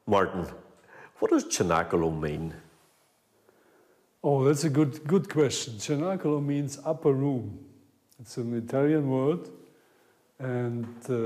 Martin, what does cenacolo mean? Oh, that's a good question. Cenacolo means upper room. It's an Italian word, and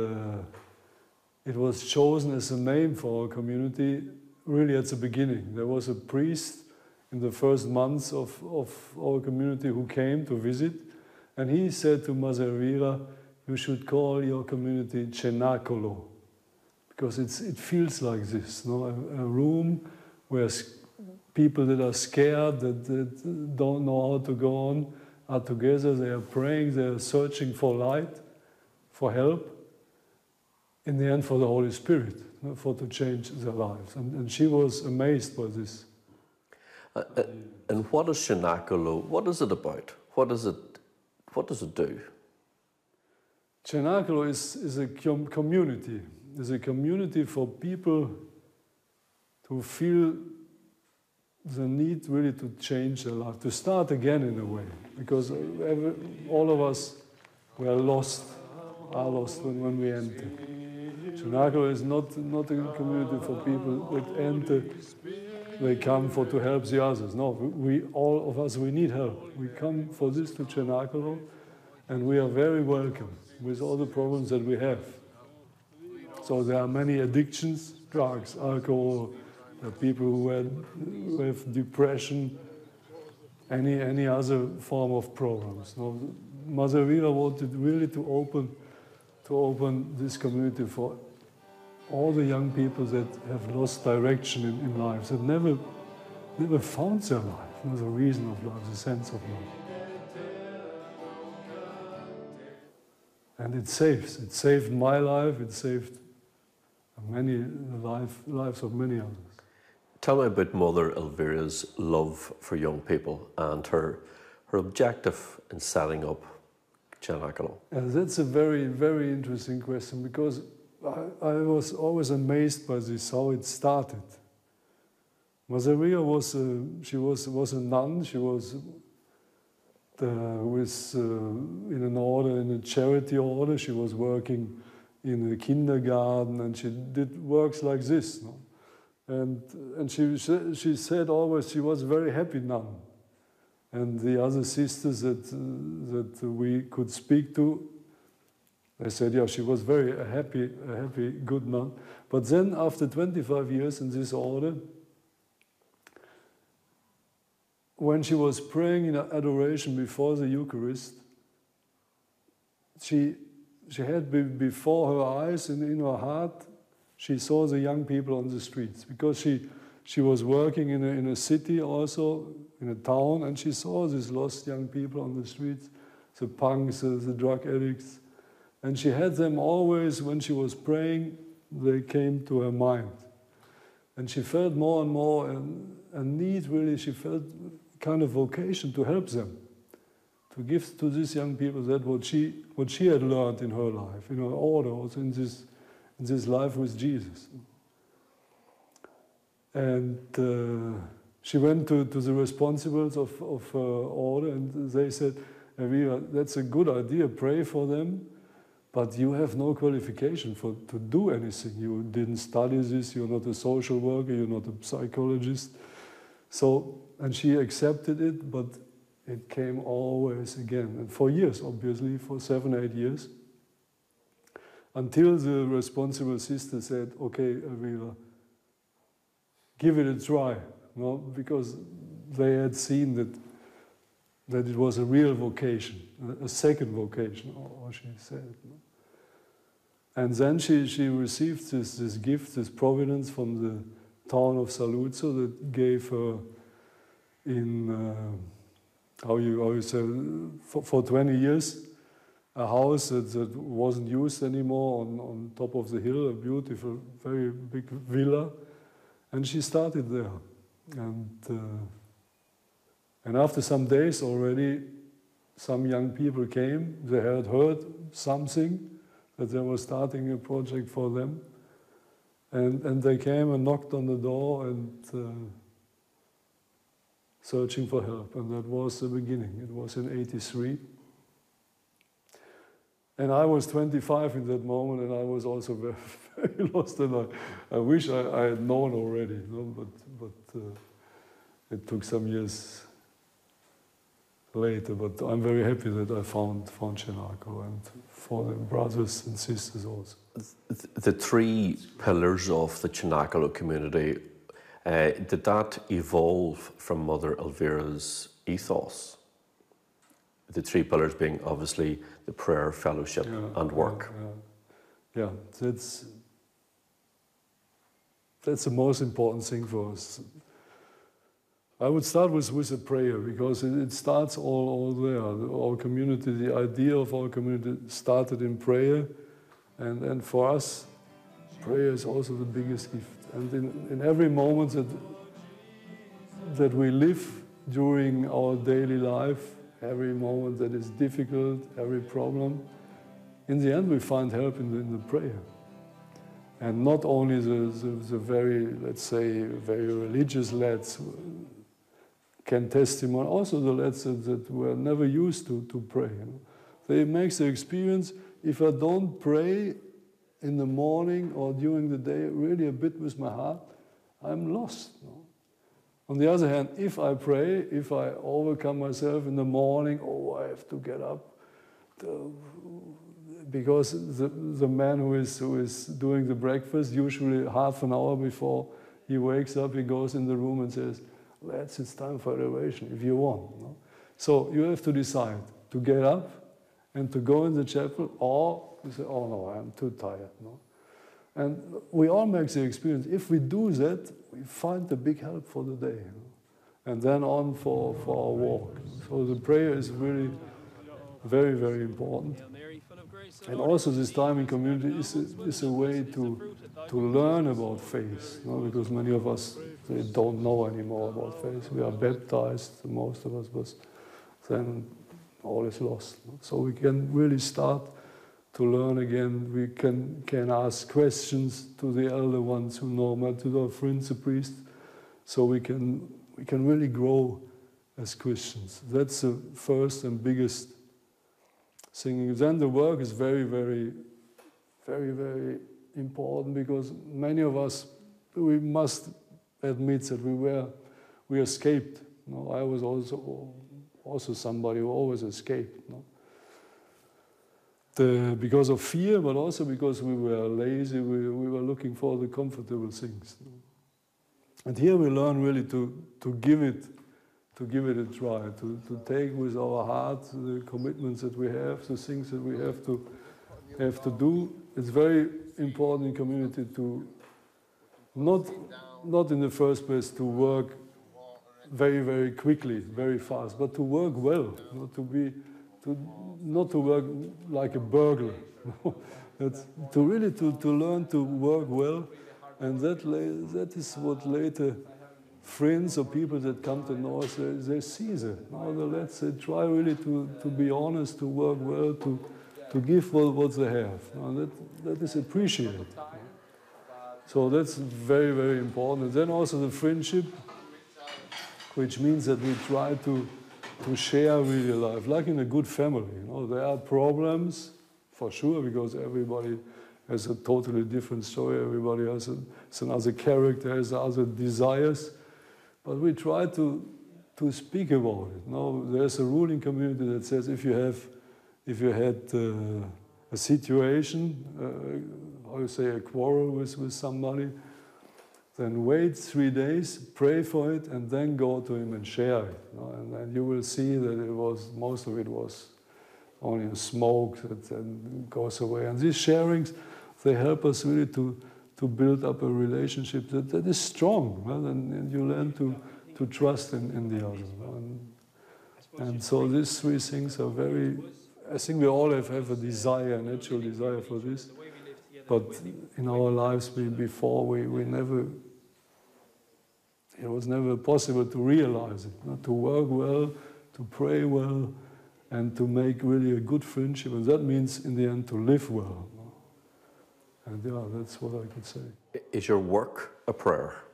it was chosen as a name for our community really at the beginning. There was a priest in the first months of our community who came to visit, and he said to Mother Elvira, you should call your community Cenacolo, because it feels like this, no? A room where people that are scared, that don't know how to go on, are together, they are praying, they are searching for light, for help, in the end for the Holy Spirit, for to change their lives. And she was amazed by this. And what is cenacolo? What is it about? What does it do? Cenacolo is a community. It's a community for people to feel the need really to change their life, to start again in a way. Because all of us are lost when we enter. Cenacolo is not a community for people that enter, they come to help the others. No, all of us, we need help. We come for this to Cenacolo, and we are very welcome with all the problems that we have. So there are many addictions, drugs, alcohol, people who have depression, any other form of problems. No, Mother Elvira wanted really to open this community for all the young people that have lost direction in life, that never found their life, the reason of life, the sense of life. And it saved my life, it saved the lives of many others. Tell me about Mother Elvira's love for young people and her objective in setting up Cenacolo. That's a very, very interesting question, because I was always amazed by this, how it started. Mother Elvira was a nun. She was in an order, in a charity order. She was working in a kindergarten, and she did works like this. No? And she said always she was a very happy nun. And the other sisters that we could speak to, they said, yeah, she was very happy, good nun. But then after 25 years in this order, when she was praying in adoration before the Eucharist, she had before her eyes and in her heart, she saw the young people on the streets, because she was working in a city also, in a town, and she saw these lost young people on the streets, the punks, the drug addicts. And she had them always, when she was praying, they came to her mind. And she felt more and more a need, really, she felt kind of vocation to help them, to give to these young people that what she had learned in her life, in her order, also in this life with Jesus. And she went to the responsibles of her order, and they said, Elvira, that's a good idea, pray for them, but you have no qualification to do anything. You didn't study this, you're not a social worker, you're not a psychologist. So, and she accepted it, but it came always again. And for years, obviously, for 7-8 years, until the responsible sister said, okay, Elvira, give it a try, no? Because they had seen that it was a real vocation, a second vocation, or she said. No? And then she received this gift, this providence from the town of Saluzzo that gave her in, how you say, for 20 years, a house that wasn't used anymore on top of the hill, a beautiful, very big villa. And she started there. And after some days already, some young people came. They had heard something, that they were starting a project for them. And they came and knocked on the door and searching for help. And that was the beginning. It was in '83. And I was 25 in that moment, and I was also very, very lost. And I wish I had known already, you know, but it took some years later. But I'm very happy that I found Cenacle, and for the brothers and sisters also. The three pillars of the Cenacolo community, did that evolve from Mother Elvira's ethos? The three pillars being obviously the prayer, fellowship, and work. Yeah, that's the most important thing for us. I would start with a prayer, because it starts all there. Our community, the idea of our community started in prayer, and for us, prayer is also the biggest gift. And in every moment that we live during our daily life, every moment that is difficult, every problem, in the end we find help in the prayer. And not only the very, let's say, very religious lads can testimony, also the lads that were never used to pray. You know? They make the experience, if I don't pray in the morning or during the day really a bit with my heart, I'm lost. You know? On the other hand, if I pray, if I overcome myself in the morning, oh, I have to get up, because the man who is doing the breakfast, usually half an hour before he wakes up, he goes in the room and says, lads, it's time for adoration, if you want. You know? So you have to decide to get up and to go in the chapel, or you say, oh no, I'm too tired. No? And we all make the experience, if we do that, we find a big help for the day. You know? And then on for our walk. So the prayer is really very, very important. And also this time in community is a way to learn about faith, you know? Because many of us, they don't know anymore about faith. We are baptized, most of us, but then all is lost. So we can really start to learn again. We can ask questions to the elder ones who know, to our friends, the priests, so we can really grow as Christians. That's the first and biggest thing. Then the work is very, very, very, very important, because many of us, we must admit that we escaped. You know, I was also somebody who always escaped. You know? Because of fear, but also because we were lazy, we were looking for the comfortable things. And here we learn really to give it a try, to take with our heart the commitments that we have, the things that we have to do. It's very important in community to not in the first place to work very, very quickly, very fast, but to work well, not to work like a burglar. It's to really to learn to work well, and that is what later friends or people that come to know us, they see that. Nevertheless, they try really to be honest, to work well, to give what they have. That is appreciated. So that's very, very important. And then also the friendship, which means that we try to share really life, like in a good family. You know, there are problems, for sure, because everybody has a totally different story. Everybody has another character, has other desires. But we try to speak about it. You know, there's a rule in community that says if you had a situation, how you say, a quarrel with somebody, then wait 3 days, pray for it, and then go to him and share it. You know? And then you will see that most of it was only a smoke that then goes away. And these sharings, they help us really to build up a relationship that is strong, right? And you learn to trust in the other. And so these three things are very, I think we all have a desire, a natural desire for this. But in our lives before, we never, it was never possible to realize it, not to work well, to pray well, and to make really a good friendship. And that means, in the end, to live well. And yeah, that's what I could say. Is your work a prayer?